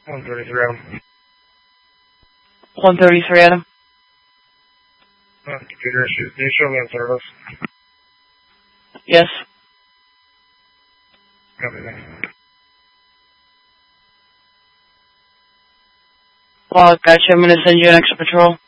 133 Adam. 133 Adam. Computer issues. Do you show me on service? Yes. Copy that. Well, gotcha. I'm going to send you an extra patrol.